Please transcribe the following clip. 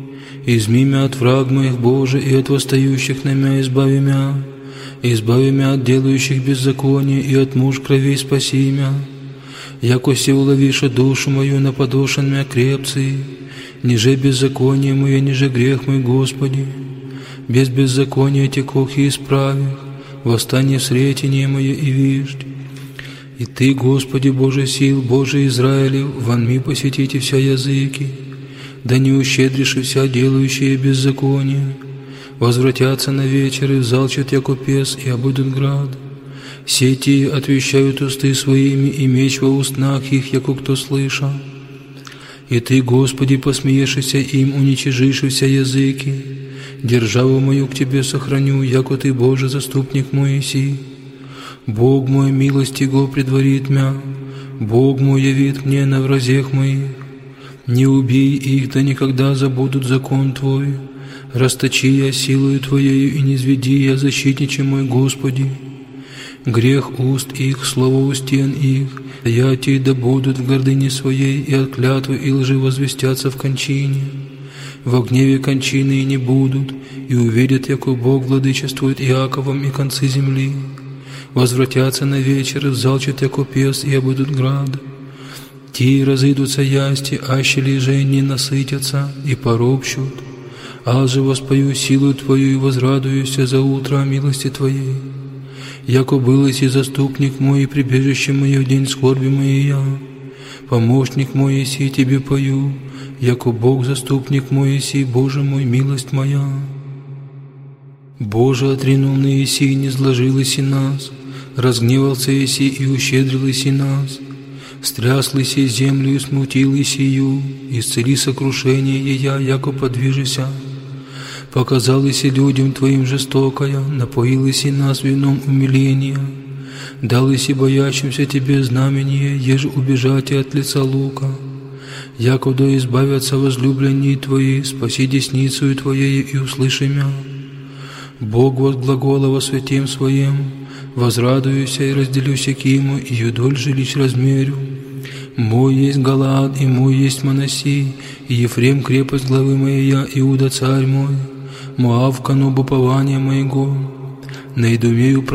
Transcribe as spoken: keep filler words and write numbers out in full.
Изми мя от враг моих, Боже, и от восстающих на мя избави мя. Избави мя от делающих беззаконие, и от муж крови спаси мя. Яко се уловиша душу мою, наподошен мя крепцы, ниже беззаконие мое, ниже грех мой, Господи. Без беззакония текох и исправих, восстание сретение мое и виждь. И Ты, Господи, Боже сил, Боже Израилев, вонми посетите вся языки, да не ущедришь и вся делающие беззаконие. Возвратятся на вечер и взалчат яко пес, и обыдут град. Сети отвещают усты своими, и меч во устнах их, яко кто слыша. И Ты, Господи, посмеешься им, уничижишь вся языки. Державу мою к Тебе сохраню, яко Ты, Боже, заступник мой иси. Бог мой, милость Его предварит мя, Бог мой явит мне на вразех моих. Не убей их, да никогда забудут закон Твой. Расточи я силою Твоею, и не низведи я защитниче мой, Господи. Грех уст их, слово у стен их, ятии да будут в гордыне своей, и от клятвы и лжи возвестятся в кончине. Во гневе кончины и не будут, и увидят, яко Бог владычествует Иаковом и концы земли. Возвратятся на вечер, взалчат яко пес, и обыдут град. Ти разыдутся ясти, аще лежей не насытятся, и поропщут. Аз же воспою силу Твою и возрадуюся за утро о милости Твоей. Яко был и заступник мой, и прибежище мое в день скорби моей я. Помощник мой еси, Тебе пою, яко Бог заступник мой еси, Боже мой, милость моя. Боже, отринул на еси, не сложил еси нас, разгневался еси и ущедрил еси нас. Стряс еси землю и смутил есию, исцели сокрушение ея, яко подвижися. Показал еси людям Твоим жестокая, напоил еси нас вином умиления. Дал еси боящимся Тебе знамение, еже убежать от лица лука. Яко да избавятся возлюбленные Твои, спаси десницею Твоею и услыши мя. Бог возглагола во святем Своем, возрадуюся и разделюся киму, и юдоль жилищ размерю. Мой есть Галаад, и мой есть Манаси, и Ефрем крепость главы моя, Иуда царь мой, Моав кону упования моего, на Идумею